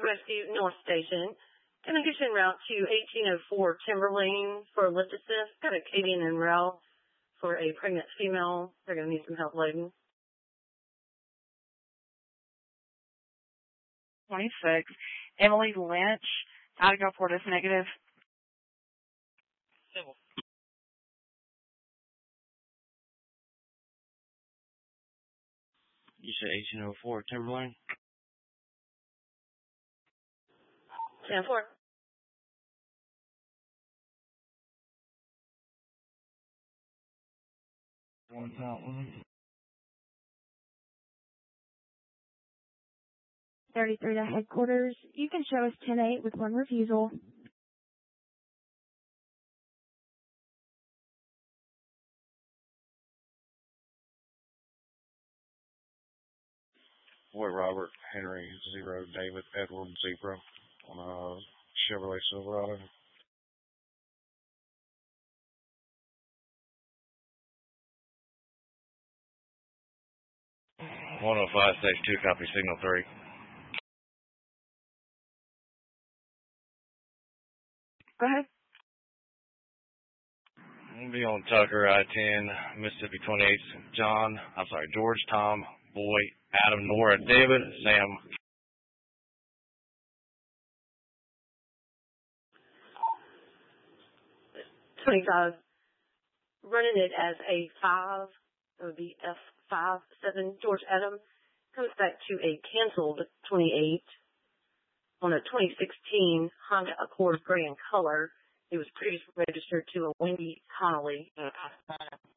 Rescue North Station. Can I get you en route to 1804 Timberlane for a lift assist? Got a Katie en route for a pregnant female. They're going to need some help loading. 26. Emily Lynch. Attica Port is negative. Civil. You said 1804 Timberlane? 10-4. One time. 33 to headquarters. You can show us 10-8 with one refusal. Boy Robert Henry 0 David Edward 0 on a Chevrolet Silverado. 105 stage 2 copy signal 3. Go ahead. We'll be on Tucker, I-10, Mississippi 28, George, Tom, Boy, Adam, Nora, David, Sam. 25. Running it as a 5. It would be F57. George Adam comes back to a canceled 28 on a 2016 Honda Accord gray in color. It was previously registered to a Wendy Connolly.